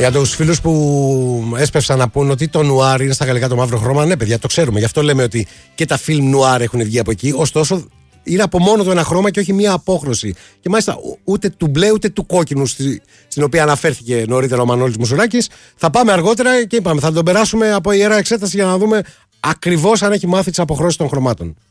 Για τους φίλους που έσπευσαν να πούν ότι το νουάρ είναι στα γαλλικά το μαύρο χρώμα, ναι, παιδιά, το ξέρουμε. Γι' αυτό λέμε ότι και τα φιλμ νουάρ έχουν βγει από εκεί. Ωστόσο, είναι από μόνο το ένα χρώμα και όχι μία απόχρωση. Και μάλιστα ούτε του μπλε ούτε του κόκκινου, στην οποία αναφέρθηκε νωρίτερα ο Μανώλης Μουσουράκης. Θα πάμε αργότερα και είπαμε, θα τον περάσουμε από ιερά εξέταση για να δούμε ακριβώς αν έχει μάθει τις αποχρώσεις των χρωμάτων.